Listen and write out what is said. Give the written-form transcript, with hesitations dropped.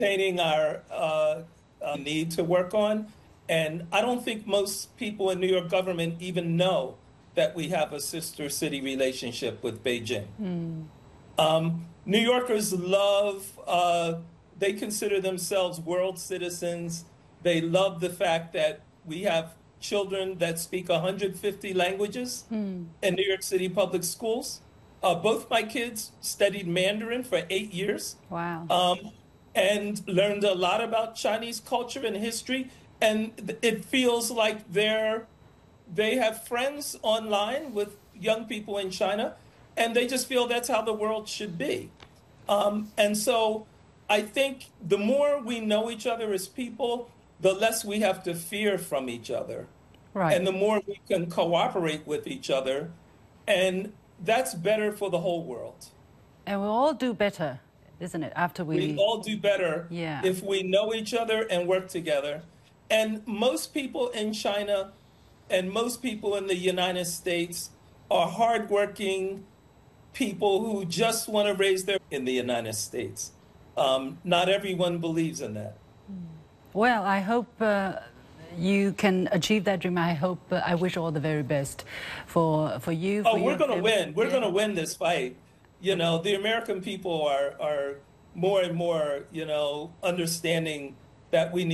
maintaining our need to work on. And I don't think most people in New York government even know that we have a sister city relationship with Beijing. New Yorkers they consider themselves world citizens. They love the fact that we have children that speak 150 languages in New York City public schools. Both my kids studied Mandarin for 8 years. Wow. And learned a lot about Chinese culture and history. And it feels like they have friends online with young people in China, and they just feel that's how the world should be. And so I think the more we know each other as people, the less we have to fear from each other. Right. And the more we can cooperate with each other. And that's better for the whole world. And we'll all do better, isn't it, after We all do better if we know each other and work together. And most people in China and most people in the United States are hardworking people who just want to raise their in the United States. Not everyone believes in that. Well, I hope you can achieve that dream. I wish all the very best for you. Oh, we're going to win. We're going to win this fight. You know, the American people are more and more, understanding that we need